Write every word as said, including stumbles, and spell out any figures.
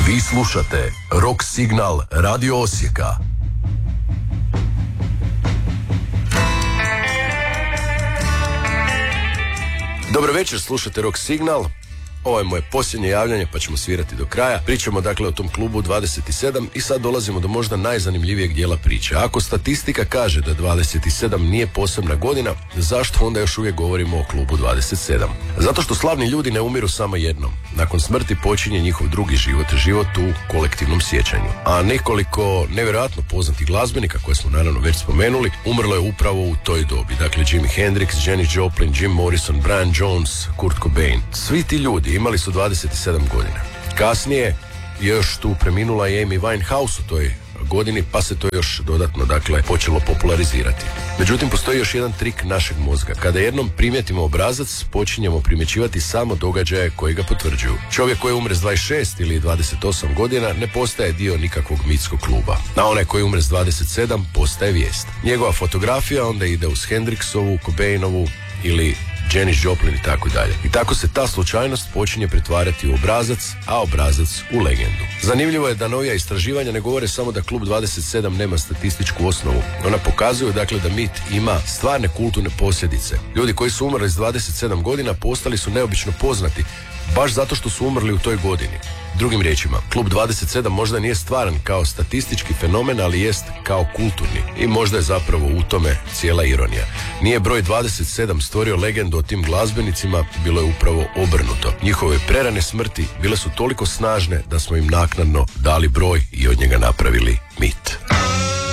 Vi slušate Rock Signal Radio Osijeka. Dobro večer, slušate Rock Signal. Ovo je moje posljednje javljanje, pa ćemo svirati do kraja. Pričamo dakle o tom klubu dvadeset sedam i sad dolazimo do možda najzanimljivijeg dijela priče. Ako statistika kaže da dvadeset sedam nije posebna godina, zašto onda još uvijek govorimo o klubu dvadeset sedam? Zato što slavni ljudi ne umiru samo jednom. Nakon smrti počinje njihov drugi život, život u kolektivnom sjećanju. A nekoliko nevjerojatno poznatih glazbenika, koje smo naravno već spomenuli, umrlo je upravo u toj dobi. Dakle, Jimi Hendrix, Janis Joplin, Jim Morrison, Brian Jones, Kurt Cobain. Svi ti ljudi imali su dvadeset sedam godina. Kasnije je još tu preminula i Amy Winehouse u toj godini, pa se to još dodatno dakle počelo popularizirati. Međutim, postoji još jedan trik našeg mozga. Kada jednom primijetimo obrazac, počinjemo primjećivati samo događaje koji ga potvrđuju. Čovjek koji umre s dvadeset šest ili dvadeset osam godina ne postaje dio nikakvog mitskog kluba. A onaj koji umre s dvadeset sedam postaje vijest. Njegova fotografija onda ide uz Hendrixovu, Cobainovu ili Janis Joplin i tako dalje. I tako se ta slučajnost počinje pretvarati u obrazac, a obrazac u legendu. Zanimljivo je da novija istraživanja ne govore samo da klub dvadeset sedam nema statističku osnovu. Ona pokazuju dakle da mit ima stvarne kulturne posljedice. Ljudi koji su umrli s dvadeset sedam godina postali su neobično poznati baš zato što su umrli u toj godini. Drugim riječima, klub dvadeset sedam možda nije stvaran kao statistički fenomen, ali jest kao kulturni. I možda je zapravo u tome cijela ironija. Nije broj dvadeset sedam stvorio legendu o tim glazbenicima, bilo je upravo obrnuto. Njihove prerane smrti bile su toliko snažne da smo im naknadno dali broj i od njega napravili mit.